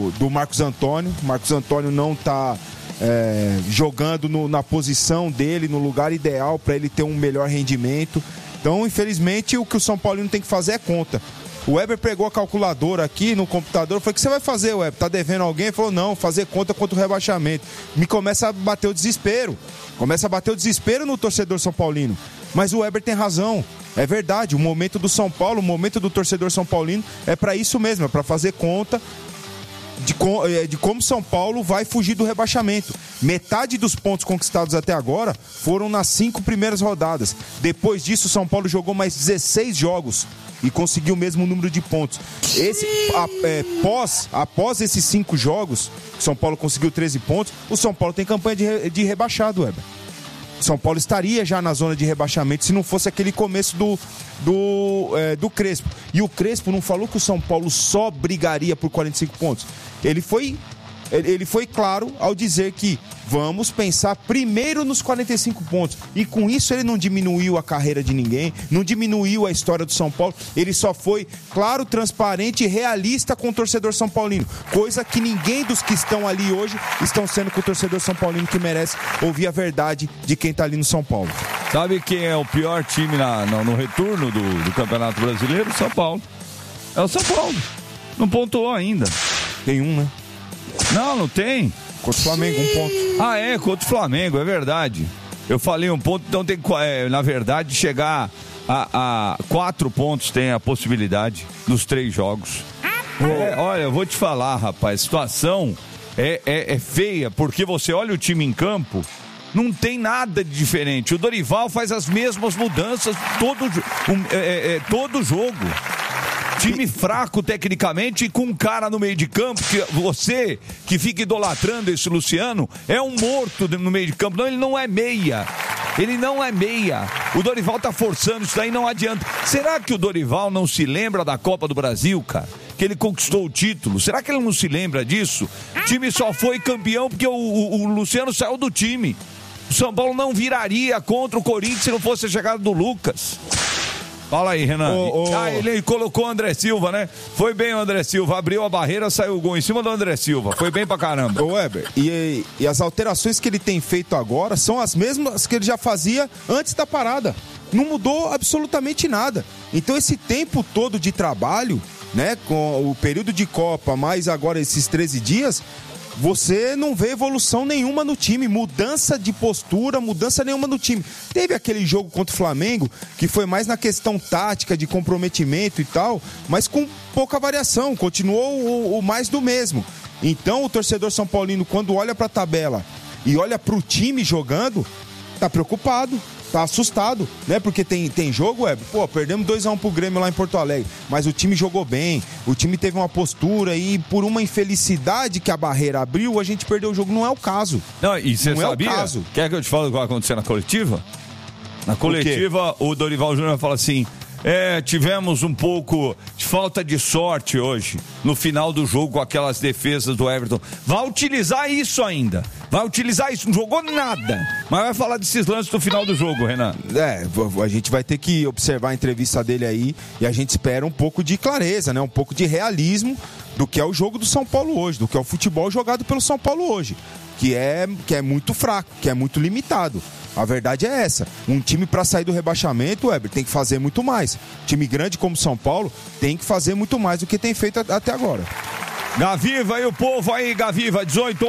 do Marcos Antônio. O Marcos Antônio não está jogando na posição dele, no lugar ideal para ele ter um melhor rendimento. Então, infelizmente, o que o São Paulino tem que fazer é conta. O Weber pegou a calculadora aqui no computador, falou: o que você vai fazer, Weber? Tá devendo alguém? Ele falou: não, fazer conta contra o rebaixamento. Me começa a bater o desespero. Começa a bater o desespero no torcedor São Paulino. Mas o Weber tem razão. É verdade, o momento do São Paulo, o momento do torcedor São Paulino é para isso mesmo, é para fazer conta de como São Paulo vai fugir do rebaixamento. Metade dos pontos conquistados até agora foram nas 5 primeiras rodadas. Depois disso, o São Paulo jogou mais 16 jogos e conseguiu o mesmo número de pontos. Após esses 5 jogos, o São Paulo conseguiu 13 pontos, o São Paulo tem campanha de rebaixado, Weber. São Paulo estaria já na zona de rebaixamento se não fosse aquele começo do Crespo. E o Crespo não falou que o São Paulo só brigaria por 45 pontos. Ele foi claro ao dizer que vamos pensar primeiro nos 45 pontos. E com isso ele não diminuiu a carreira de ninguém, não diminuiu a história do São Paulo. Ele só foi claro, transparente e realista com o torcedor São Paulino. Coisa que ninguém dos que estão ali hoje estão sendo com o torcedor São Paulino, que merece ouvir a verdade de quem está ali no São Paulo. Sabe quem é o pior time no retorno do Campeonato Brasileiro? São Paulo. É o São Paulo. Não pontuou ainda. Tem um, né? Não tem. Contra o Flamengo, 1 ponto. Contra o Flamengo, é verdade. Eu falei 1 ponto, então tem que, na verdade, chegar a 4 pontos tem a possibilidade nos 3 jogos. Olha, eu vou te falar, rapaz, a situação é feia, porque você olha o time em campo, não tem nada de diferente. O Dorival faz as mesmas mudanças todo jogo. Time fraco tecnicamente e com um cara no meio de campo, que você que fica idolatrando esse Luciano, é um morto no meio de campo. Não, ele não é meia. Ele não é meia. O Dorival tá forçando isso daí, não adianta. Será que o Dorival não se lembra da Copa do Brasil, cara? Que ele conquistou o título. Será que ele não se lembra disso? O time só foi campeão porque o Luciano saiu do time. O São Paulo não viraria contra o Corinthians se não fosse a chegada do Lucas. Fala aí, Renan. Ele colocou o André Silva, né? Foi bem o André Silva, abriu a barreira, saiu o gol em cima do André Silva. Foi bem pra caramba. Ô, Weber, e as alterações que ele tem feito agora são as mesmas que ele já fazia antes da parada. Não mudou absolutamente nada. Então esse tempo todo de trabalho, né, com o período de Copa, mais agora esses 13 dias, você não vê evolução nenhuma no time, mudança de postura, mudança nenhuma no time. Teve aquele jogo contra o Flamengo, que foi mais na questão tática, de comprometimento e tal, mas com pouca variação, continuou o mais do mesmo. Então o torcedor São Paulino, quando olha para a tabela e olha para o time jogando, tá preocupado. Tá assustado, né? Porque tem jogo, perdemos 2-1 pro Grêmio lá em Porto Alegre, mas o time jogou bem, o time teve uma postura e por uma infelicidade que a barreira abriu, a gente perdeu o jogo. Não é o caso. Não, e você sabia? Quer que eu te fale o que vai acontecer na coletiva? Na coletiva, o Dorival Júnior fala assim: tivemos um pouco de falta de sorte hoje, no final do jogo, com aquelas defesas do Everton. Vai utilizar isso ainda. Vai utilizar isso, não jogou nada. Mas vai falar desses lances do final do jogo, Renan. A gente vai ter que observar a entrevista dele aí e a gente espera um pouco de clareza, né? Um pouco de realismo do que é o jogo do São Paulo hoje, do que é o futebol jogado pelo São Paulo hoje, que é muito fraco, que é muito limitado. A verdade é essa. Um time para sair do rebaixamento, Weber, tem que fazer muito mais. Time grande como São Paulo tem que fazer muito mais do que tem feito até agora. Gaviva e o povo aí, Gaviva,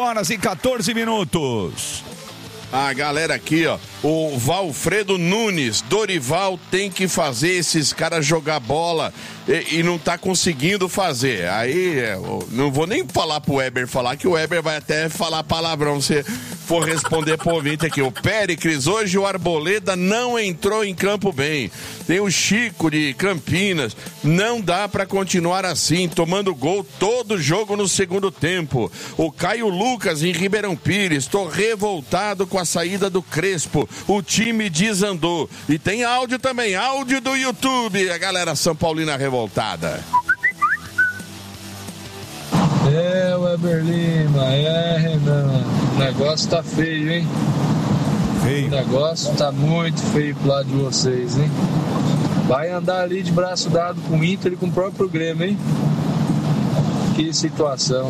18h14. A galera aqui, ó, o Valfredo Nunes, Dorival tem que fazer esses caras jogar bola e não tá conseguindo fazer. Aí, não vou nem falar pro Weber falar, que o Weber vai até falar palavrão se for responder pro ouvinte aqui. O Péricles, hoje o Arboleda não entrou em campo bem. Tem o Chico de Campinas, não dá pra continuar assim, tomando gol todo jogo no segundo tempo. O Caio Lucas em Ribeirão Pires, tô revoltado com a saída do Crespo, o time desandou. E tem áudio também, áudio do YouTube, a galera São Paulina revoltada. Weber Lima, Renan, o negócio tá feio, hein? Feio. O negócio tá muito feio pro lado de vocês, hein? Vai andar ali de braço dado com o Inter e com o próprio Grêmio, hein? Que situação.